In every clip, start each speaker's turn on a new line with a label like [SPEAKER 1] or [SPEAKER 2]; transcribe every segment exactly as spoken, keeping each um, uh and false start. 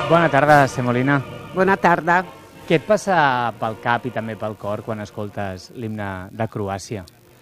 [SPEAKER 1] Bona tarda, Semolina.
[SPEAKER 2] Bona tarda.
[SPEAKER 1] Què et passa pel cap i també pel cor quan escoltes l'himne de Croàcia?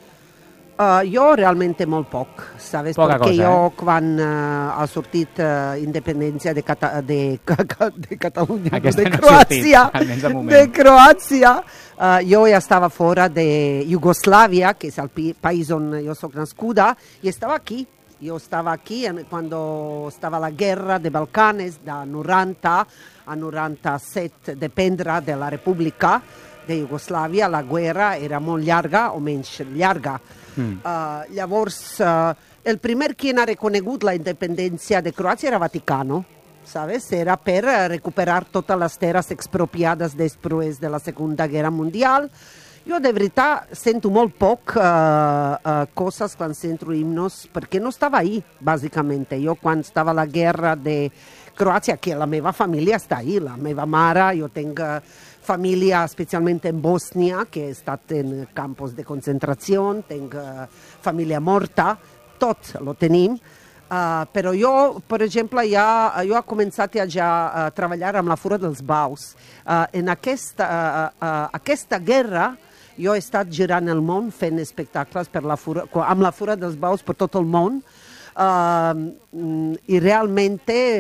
[SPEAKER 2] Uh, jo realment molt poc, sabes?
[SPEAKER 1] Poca
[SPEAKER 2] Perquè
[SPEAKER 1] cosa,
[SPEAKER 2] jo
[SPEAKER 1] eh?
[SPEAKER 2] quan uh, ha sortit uh, independència de, Cata de, de Catalunya,
[SPEAKER 1] Aquesta
[SPEAKER 2] de
[SPEAKER 1] no ha
[SPEAKER 2] Croàcia,
[SPEAKER 1] sortit, almenys de moment.
[SPEAKER 2] de Croàcia, uh, jo ja estava fora de Iugoslàvia, que és el país on jo soc nascuda, i estava aquí. Yo estaba aquí en, cuando estaba la guerra de Balcanes, da noranta a noranta-set, dependrà de la República de Iugoslàvia. La guerra era molt llarga o menys llarga. Mm. Uh, llavors, uh, el primer qui ha reconegut la independència de Croàcia era Vaticano, sabes? Era per recuperar totes les terres expropiades després de la Segona Guerra Mundial. Jo de veritat sento molt poc uh, uh, coses quan sento himnos, perquè no estava ahí, bàsicament. Jo quan estava la guerra de Croàcia, que la meva família està ahí, la meva mare, jo tinc uh, família especialment en Bòsnia, que he estat en campos de concentració, tinc uh, família morta, tot lo tenim. Uh, però jo, per exemple, ja, jo he començat ja a treballar amb la Fura dels Baus. Uh, en aquesta, uh, uh, aquesta guerra jo he estat girant el món fent espectacles per la fura, amb la Fura dels Baus per tot el món uh, i realment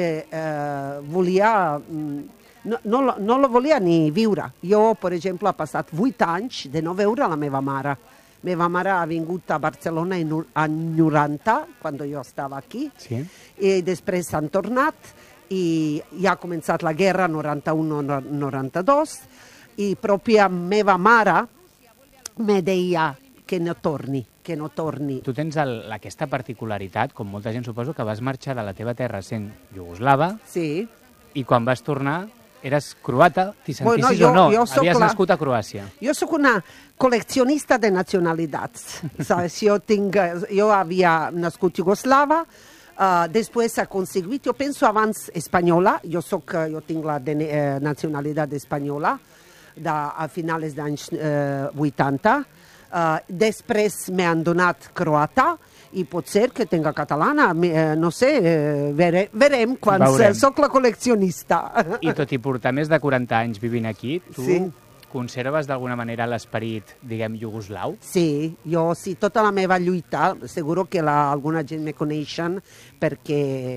[SPEAKER 2] uh, volia, no, no, no lo volia ni viure. Jo, per exemple, he passat vuit anys de no veure la meva mare. Meva mare ha vingut a Barcelona en noranta, quan jo estava aquí, sí. I després s'han tornat i ja ha començat la guerra noranta-u noranta-dos i pròpia meva mare me deia que no torni, que no torni.
[SPEAKER 1] Tu tens el, aquesta particularitat, com molta gent suposo, que vas marxar de la teva terra sent iugoslava,
[SPEAKER 2] sí.
[SPEAKER 1] I quan vas tornar eres croata, t'hi sentissis
[SPEAKER 2] bueno, jo,
[SPEAKER 1] o no,
[SPEAKER 2] jo
[SPEAKER 1] havies
[SPEAKER 2] la...
[SPEAKER 1] nascut a Croàcia.
[SPEAKER 2] Jo sóc una col·leccionista de nacionalitats, sabes? Jo, tinc, jo havia nascut iugoslava, uh, després he aconseguit, jo penso abans espanyola, jo, soc, jo tinc la de, eh, nacionalitat espanyola, de, a finals dels anys eh, vuitanta. Uh, després m'han donat croata i pot ser que tinga catalana, eh, no sé, eh, vere, verem quan soc la col·leccionista.
[SPEAKER 1] I tot i portar més de quaranta anys vivint aquí, tu
[SPEAKER 2] sí.
[SPEAKER 1] Conserves d'alguna manera l'esperit, diguem, iugoslau?
[SPEAKER 2] Sí, jo sí, tota la meva lluita, seguro que la, alguna gent me coneixen perquè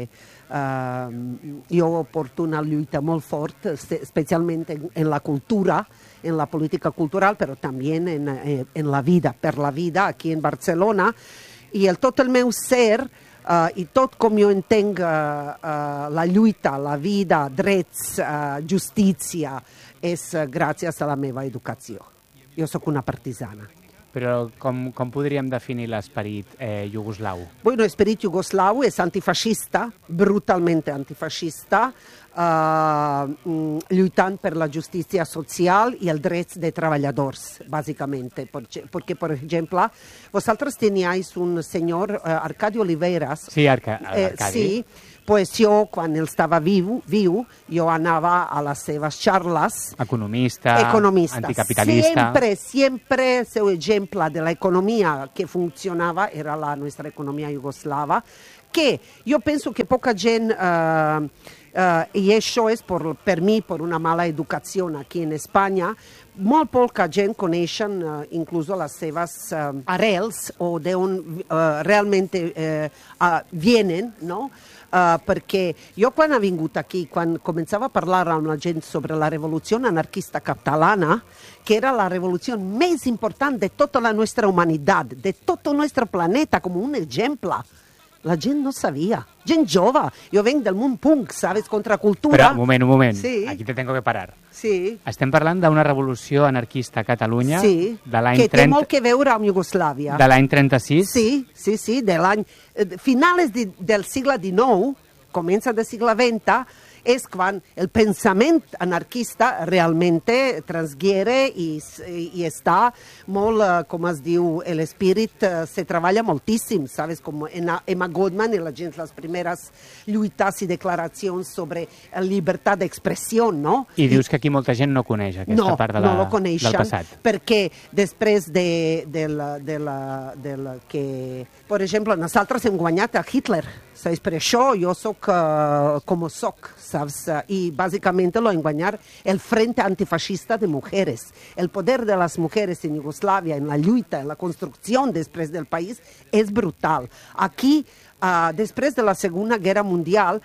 [SPEAKER 2] Uh, jo porto una lluita molt fort, especialment en, en la cultura, en la política cultural, però també en, en, en la vida, per la vida aquí en Barcelona. I el, tot el meu ser uh, i tot com jo entenc uh, uh, la lluita, la vida, drets, uh, justícia, és uh, gràcies a la meva educació. Jo sóc una partisana.
[SPEAKER 1] Però com, com podríem definir l'esperit eh, iugoslau?
[SPEAKER 2] Bueno, l'esperit iugoslau és antifascista, brutalment antifascista, uh, lluitant per la justícia social i els drets de treballadors, bàsicament. Perquè, per exemple, vosaltres teníais un senyor, uh, Arcadi Oliveras.
[SPEAKER 1] Sí, Arca Arcadi.
[SPEAKER 2] Eh, sí, pues jo, quan ell estava viu, viu, jo anava a les seves xarles.
[SPEAKER 1] Economista,
[SPEAKER 2] economista.
[SPEAKER 1] Anticapitalista.
[SPEAKER 2] Sempre, sempre el seu exemple de l'economia que funcionava era la nostra economia iugoslava, que jo penso que poca gent, eh, eh, i això és per, per mi, per una mala educació aquí en Espanya, molt poca gent coneixen uh, inclús les seves uh, arrels o d'on uh, realment uh, uh, vienen, no? Uh, perquè jo quan he vingut aquí, quan començava a parlar amb la gent sobre la revolució anarquista catalana, que era la revolució més important de tota la nostra humanitat, de tot el nostre planeta, com un exemple, la gent no sabia. Gent jove. Jo venc del món punk, sabes, contracultura.
[SPEAKER 1] Però, un moment, un moment.
[SPEAKER 2] Sí.
[SPEAKER 1] Aquí te tengo que parar.
[SPEAKER 2] Sí.
[SPEAKER 1] Estem parlant d'una revolució anarquista a Catalunya
[SPEAKER 2] sí.
[SPEAKER 1] de l'any
[SPEAKER 2] que té
[SPEAKER 1] trenta...
[SPEAKER 2] molt que veure amb Iugoslàvia.
[SPEAKER 1] De l'any trenta-sis?
[SPEAKER 2] Sí, sí, sí, de l'any... Finals de, del segle dinou, comença del segle vint, és quan el pensament anarquista realment transguere i, i està molt, com es diu, l'espírit se treballa moltíssim, sabes, com en Emma Goldman i la gent, les primeres lluites i declaracions sobre la llibertat d'expressió, no?
[SPEAKER 1] I dius que aquí molta gent no coneix aquesta
[SPEAKER 2] no,
[SPEAKER 1] part de la,
[SPEAKER 2] no lo coneixen,
[SPEAKER 1] del passat.
[SPEAKER 2] Perquè després de, de, la, de, la, de la que, per exemple, nosaltres hem guanyat a Hitler, ¿sabes? Per això jo soc uh, com soc, ¿sabes? Uh, y básicamente lo engañar el Frente Antifascista de Mujeres. El poder de las mujeres en Yugoslavia, en la lluita, en la construcción después del país, es brutal. Aquí, uh, després de la Segunda Guerra Mundial,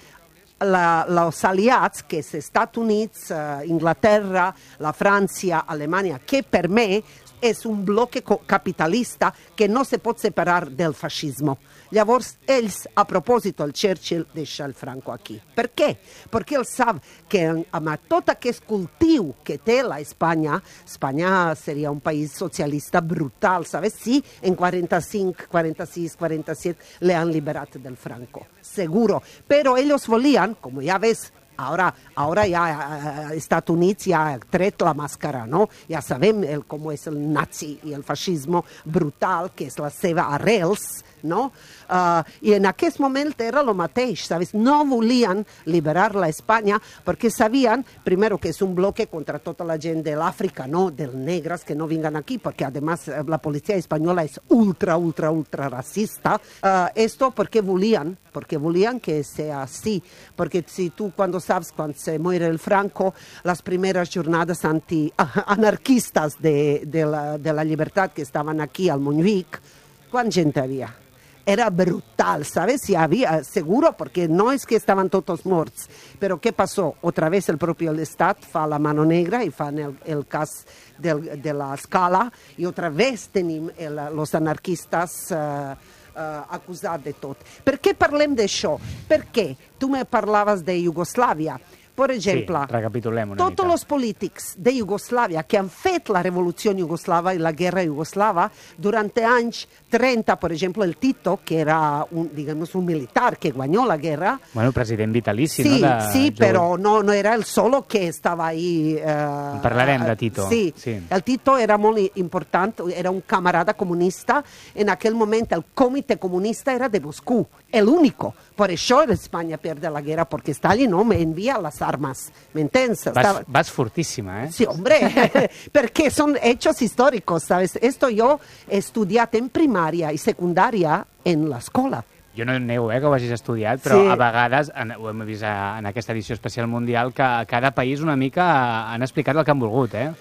[SPEAKER 2] La, los aliats, que és Estats Units, uh, Inglaterra, la França, Alemanya, que per mi és un bloc capitalista que no se pot separar del feixisme. Llavors, ells, a propòsit, el Churchill deixa el Franco aquí. Per què? Perquè ell sap que amb tot aquest cultiu que té la Espanya, Espanya seria un país socialista brutal, ¿sabes? Si en quaranta-cinc, quaranta-sis, quaranta-set le han liberat del Franco, seguro. Però ells volien, com ja ves, Ahora, ahora ya uh, Estados Unidos ya ha tret la màscara, no? Ja sabem el, com és el nazi i el feixisme brutal, que és la seva arrels, no? Uh, I en aquest moment era el mateix, ¿sabes? No volien liberar la Espanya perquè sabien, primero, que és un bloque contra tota la gent de l'Àfrica, no? Dels negres que no vingan aquí, perquè además la policía española és ultra, ultra, ultra racista. Uh, esto porque volien, porque volien que sea así, porque si tú cuando sabes cuando se muere el Franco, las primeras jornadas anti anarquistas de, de, la, de la libertad que estaban aquí al Montjuïc, ¿cuánta gente había? Era brutal, ¿sabes? Y había, seguro, porque no es que estaban todos muertos, pero ¿qué pasó? Otra vez el propio Estat fa la mano negra y fa el, el cas del, de la Scala, y otra vez tenim el, los anarquistas uh, Uh, acusat de tot. Per què parlem d'això? Perquè tu me parlaves de Iugoslàvia. Per exemple,
[SPEAKER 1] sí, recapitulem una
[SPEAKER 2] tots
[SPEAKER 1] mica.
[SPEAKER 2] els polítics de Iugoslàvia que han fet la revolució iugoslava i la guerra iugoslava, durant anys trenta, per exemple, el Tito, que era un, digamos, un militar que guanyó la guerra.
[SPEAKER 1] Bueno, president vitalici,
[SPEAKER 2] sí,
[SPEAKER 1] no? De...
[SPEAKER 2] Sí, però no, no era el solo que estava ahí. Eh,
[SPEAKER 1] Parlarem de Tito.
[SPEAKER 2] Sí,
[SPEAKER 1] sí,
[SPEAKER 2] el Tito era molt important, era un camarada comunista. En aquell moment el comitè comunista era de Moscú, el único. Por això España pierde la guerra, porque Stalin no me envía las armas, ¿me entiendes?
[SPEAKER 1] Vas,
[SPEAKER 2] Estaba...
[SPEAKER 1] vas fortíssima, eh?
[SPEAKER 2] Sí, hombre, porque son hechos históricos, ¿sabes? Esto yo he estudiat en primària i secundària en l'escola.
[SPEAKER 1] Jo no nego eh, que ho hagis estudiat, però
[SPEAKER 2] sí.
[SPEAKER 1] A vegades, en, ho hem vist en aquesta edició especial mundial, que a cada país una mica han explicat el que han volgut, eh?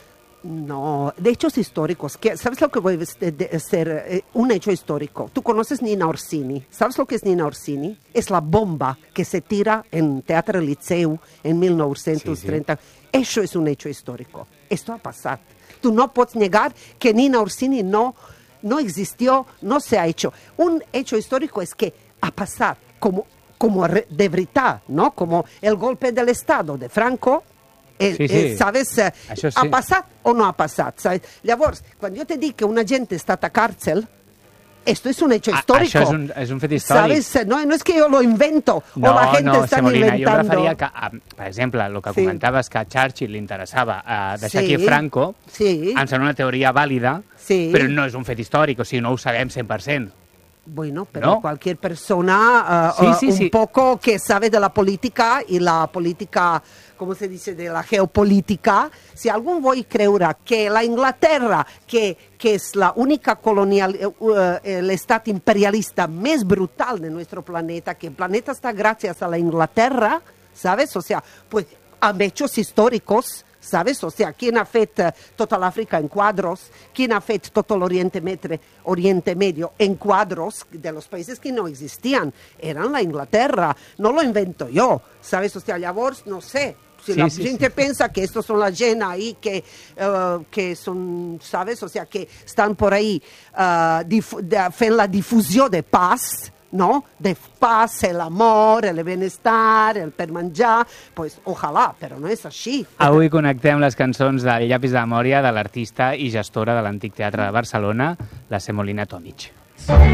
[SPEAKER 2] No, de hechos históricos. ¿Qué? ¿Sabes lo que voy a ser? Eh, un hecho histórico. ¿Tú conoces Nina Orsini? ¿Sabes lo que es Nina Orsini? Es la bomba que se tira en Teatro Liceu en mil novecientos trenta. Sí, sí. Eso es un hecho histórico. Esto ha pasado. Tú no puedes negar que Nina Orsini no, no existió, no se ha hecho. Un hecho histórico es que ha pasado como, como de verdad, ¿no? Como el golpe del Estado de Franco. Eh,
[SPEAKER 1] sí, sí.
[SPEAKER 2] Eh, ¿sabes? Eh,
[SPEAKER 1] sí.
[SPEAKER 2] Ha passat o no ha passat? ¿Sabes? Llavors, quan jo te dic que una gent està a càrcel, esto es un hecho histórico.
[SPEAKER 1] Ah, això és un, és un fet històric.
[SPEAKER 2] ¿Sabes? No, no es que yo lo invento
[SPEAKER 1] no,
[SPEAKER 2] o la gente
[SPEAKER 1] no,
[SPEAKER 2] está
[SPEAKER 1] Semolina,
[SPEAKER 2] inventando.
[SPEAKER 1] Jo em referia que, a, per exemple, el que
[SPEAKER 2] sí.
[SPEAKER 1] comentaves que a Churchill li interessava uh, deixar
[SPEAKER 2] sí.
[SPEAKER 1] aquí Franco,
[SPEAKER 2] sí.
[SPEAKER 1] em sembla una teoria vàlida,
[SPEAKER 2] sí.
[SPEAKER 1] però no és un fet històric, o sigui, no ho sabem cent per cent.
[SPEAKER 2] Bueno, pero
[SPEAKER 1] ¿no?
[SPEAKER 2] Cualquier persona uh,
[SPEAKER 1] sí,
[SPEAKER 2] uh,
[SPEAKER 1] sí,
[SPEAKER 2] un
[SPEAKER 1] sí.
[SPEAKER 2] poco que sabe de la política y la política, ¿cómo se dice?, de la geopolítica, si algún voy a creure que la Inglaterra, que, que es la única colonial, uh, el estat imperialista més brutal de nuestro planeta, que el planeta está gracias a la Inglaterra, ¿sabes? O sea, pues, a hechos históricos, ¿sabes? O sea, ¿quién ha fet uh, tota l'Àfrica en quadros? ¿Quién ha fet tot l'Oriente Oriente Medio en quadros de los países que no existían? Eran la Inglaterra, no lo invento yo, ¿sabes? O sea, llavors, no sé, si sí, la sí, gente sí. pensa que estos son la gent ahí que, uh, que son, ¿sabes? O sea, que están por ahí uh, fent la difusió de paz, no? De paz, el amor, el benestar, el per menjar, pues ojalà, però no és així.
[SPEAKER 1] Avui connectem les cançons del Llapis de Memòria de l'artista i gestora de l'Antic Teatre de Barcelona, la Semolina Tomic.